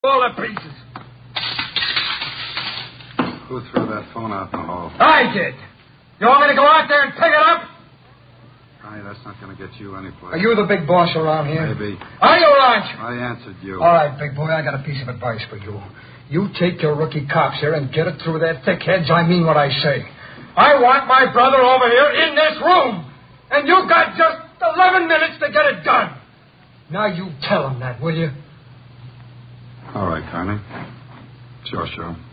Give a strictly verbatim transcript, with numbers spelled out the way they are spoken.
fall to pieces. Who threw that phone out in the hall? I did. You want me to go out there and pick it up? Aye, that's not going to get you anyplace. Are you the big boss around here? Maybe. Are you, aren't you? I answered you. All right, big boy, I got a piece of advice for you. You take your rookie cops here and get it through their thick heads. I mean what I say. I want my brother over here in this room. And you've got just eleven minutes to get it done. Now you tell him that, will you? All right, Carney. Sure, sure.